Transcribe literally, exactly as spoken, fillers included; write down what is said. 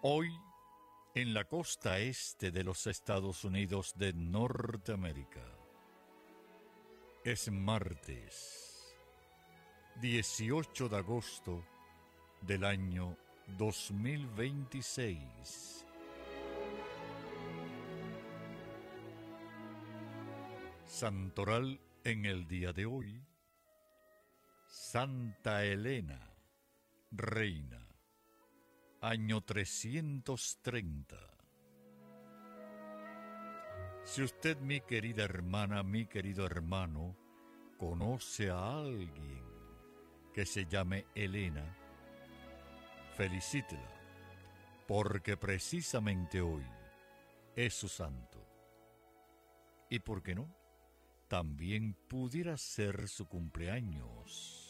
Hoy, en la costa este de los Estados Unidos de Norteamérica, es martes, dieciocho de agosto del año dos mil veintiséis. Santoral en el día de hoy: Santa Elena, reina, año trescientos treinta. Si usted, mi querida hermana, mi querido hermano, conoce a alguien que se llame Elena, felicítela, porque precisamente hoy es su santo. ¿Y por qué no? También pudiera ser su cumpleaños.